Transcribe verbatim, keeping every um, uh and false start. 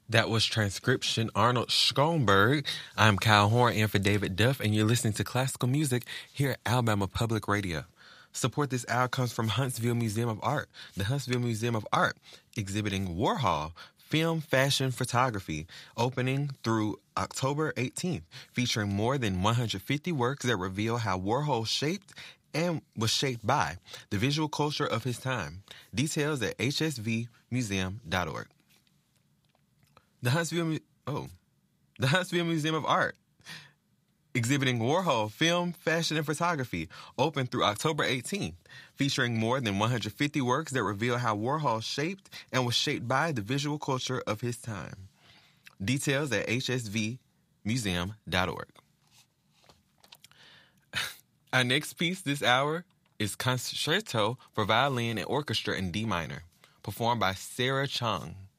That was Transcription Arnold Schoenberg. I'm Kyle Horn in for David Duff, and you're listening to classical music here at Alabama Public Radio. Support this hour comes from Huntsville Museum of Art. The Huntsville Museum of Art, exhibiting Warhol, film, fashion, photography, opening through October eighteenth, featuring more than one hundred fifty works that reveal how Warhol shaped and was shaped by the visual culture of his time. Details at h s v museum dot org. The Huntsville, Mu- oh, the Huntsville Museum of Art, exhibiting Warhol, film, fashion, and photography, open through October eighteenth, featuring more than one hundred fifty works that reveal how Warhol shaped and was shaped by the visual culture of his time. Details at h s v museum dot org. Our next piece this hour is Concerto for Violin and Orchestra in D minor, performed by Sarah Chung.